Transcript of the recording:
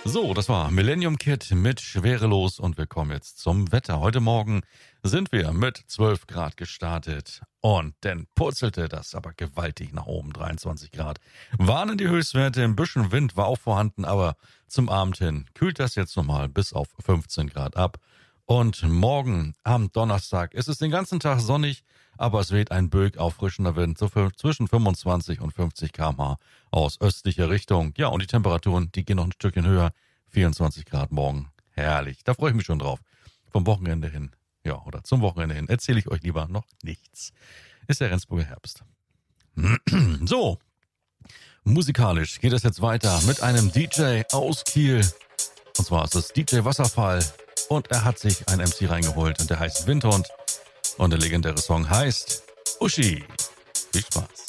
So, das war Millennium Kid mit Schwerelos und wir kommen jetzt zum Wetter. Heute Morgen sind wir mit 12 Grad gestartet und dann purzelte das aber gewaltig nach oben, 23 Grad. Waren die Höchstwerte, ein bisschen Wind war auch vorhanden, aber zum Abend hin kühlt das jetzt nochmal bis auf 15 Grad ab. Und morgen am Donnerstag ist es den ganzen Tag sonnig, aber es weht ein Böig auffrischender Wind, so für zwischen 25 und 50 km/h aus östlicher Richtung. Ja, und die Temperaturen, die gehen noch ein Stückchen höher. 24 Grad morgen. Herrlich. Da freue ich mich schon drauf. Vom Wochenende hin, ja, oder zum Wochenende hin, erzähle ich euch lieber noch nichts. Ist der Rendsburger Herbst. So, musikalisch geht es jetzt weiter mit einem DJ aus Kiel. Und zwar ist es DJ Wasserfall. Und er hat sich einen MC reingeholt und der heißt Windhund. Und der legendäre Song heißt Uschi. Viel Spaß.